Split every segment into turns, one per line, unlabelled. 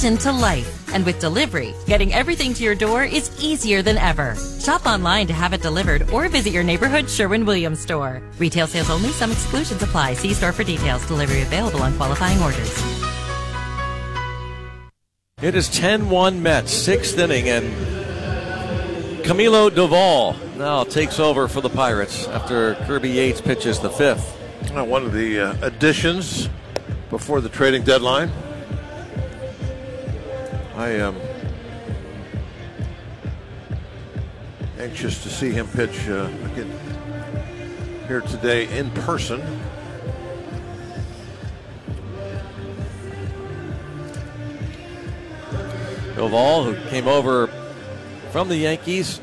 passion to life. And with delivery, getting everything to your door is easier than ever. Shop online to have it delivered or visit your neighborhood Sherwin-Williams store. Retail sales only. Some exclusions apply. See store for details. Delivery available on qualifying orders.
It is 10-1 Mets, sixth inning, and Camilo Doval now takes over for the Pirates after Kirby Yates pitches the fifth.
One of the additions before the trading deadline. I am anxious to see him pitch again here today in person.
Doval, who came over from the Yankees,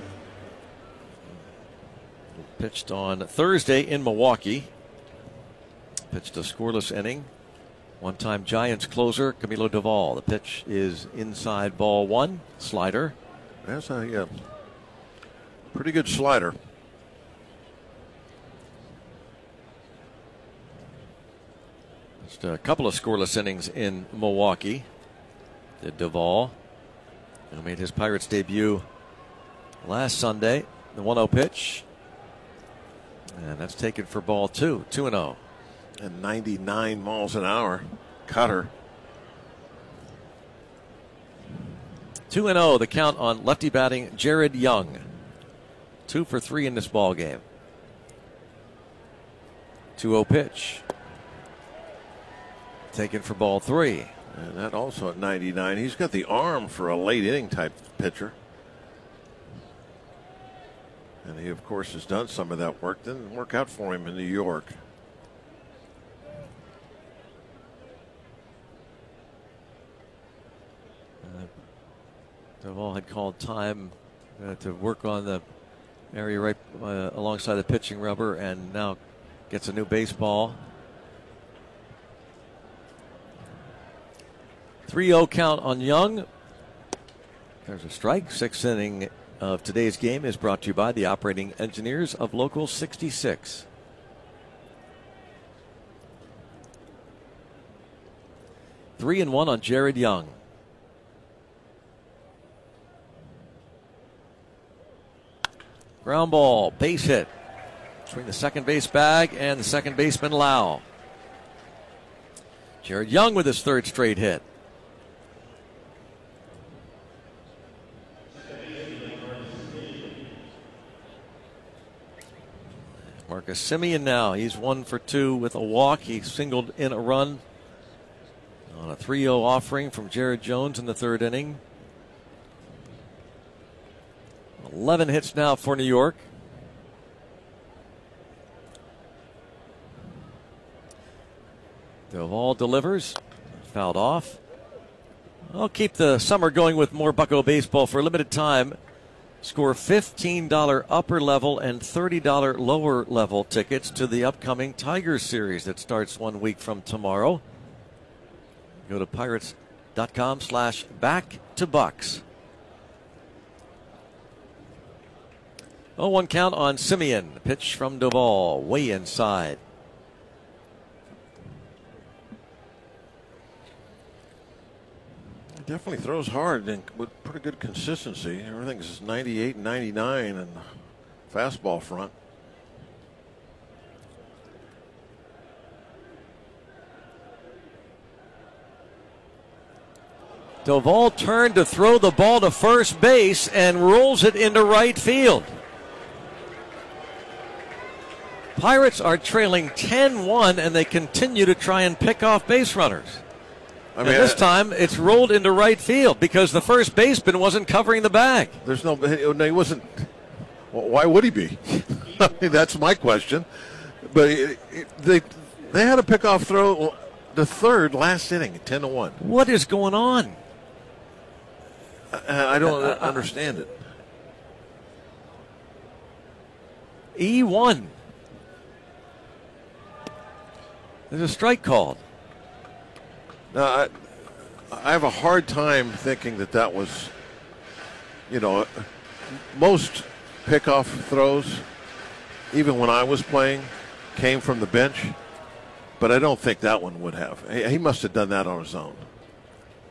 pitched on Thursday in Milwaukee. Pitched a scoreless inning. One-time Giants closer, Camilo Doval. The pitch is inside, ball one, slider.
That's a pretty good slider.
Just a couple of scoreless innings in Milwaukee. Did Doval, who made his Pirates debut last Sunday. The 1-0 pitch. And that's taken for ball two, 2-0.
And 99 miles an hour cutter.
2-0 the count on lefty batting Jared Young. 2 for 3 in this ball game. 2-0 pitch. Taken for ball 3.
And that also at 99. He's got the arm for a late inning type pitcher. And he, of course, has done some of that work. Didn't work out for him in New York.
Doval had called time to work on the area right alongside the pitching rubber, and now gets a new baseball. 3-0 count on Young. There's a strike. Sixth inning of today's game is brought to you by the operating engineers of Local 66. Three and one on Jared Young. Ground ball, base hit between the second base bag and the second baseman Lau. Jared Young with his third straight hit. Marcus Semien now, he's 1 for 2 with a walk. He singled in a run on a 3-0 offering from Jared Jones in the third inning. 11 hits now for New York. Doval delivers. Fouled off. I'll keep the summer going with more Bucco baseball for a limited time. Score $15 upper level and $30 lower level tickets to the upcoming Tigers series that starts 1 week from tomorrow. Go to pirates.com/back-to-bucks. 0-1 count on Semien. Pitch from Doval, way inside.
He definitely throws hard and with pretty good consistency. Everything's 98 and 99 in the fastball front.
Doval turned to throw the ball to first base and rolls it into right field. Pirates are trailing 10-1, and they continue to try and pick off base runners. I mean, and this time it's rolled into right field because the first baseman wasn't covering the bag.
No, he wasn't. Well, why would he be? I mean, that's my question. But they had a pickoff throw the third last inning, 10-1.
What is going on?
I don't understand it.
E1. There's a strike called.
Now, I have a hard time thinking that was, most pickoff throws, even when I was playing, came from the bench. But I don't think that one would have. He must have done that on his own.